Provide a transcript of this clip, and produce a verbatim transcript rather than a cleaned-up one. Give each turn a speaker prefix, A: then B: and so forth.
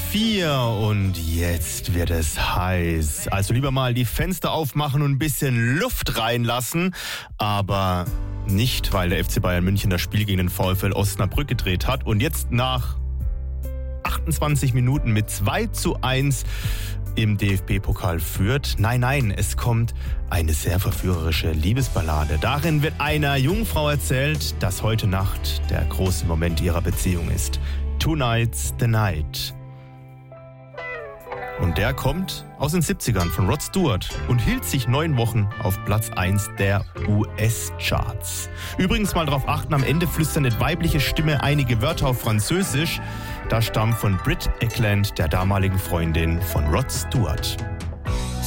A: vier und jetzt wird es heiß. Also lieber mal die Fenster aufmachen und ein bisschen Luft reinlassen, aber nicht, weil der F C Bayern München das Spiel gegen den VfL Osnabrück gedreht hat und jetzt nach achtundzwanzig Minuten mit zwei zu eins im D F B-Pokal führt. Nein, nein, es kommt eine sehr verführerische Liebesballade. Darin wird einer Jungfrau erzählt, dass heute Nacht der große Moment ihrer Beziehung ist. Tonight's the Night. Und der kommt aus den siebzigern von Rod Stewart und hielt sich neun Wochen auf Platz eins der U S-Charts. Übrigens mal darauf achten, am Ende flüstert eine weibliche Stimme einige Wörter auf Französisch. Das stammt von Britt Ekland, der damaligen Freundin von Rod Stewart.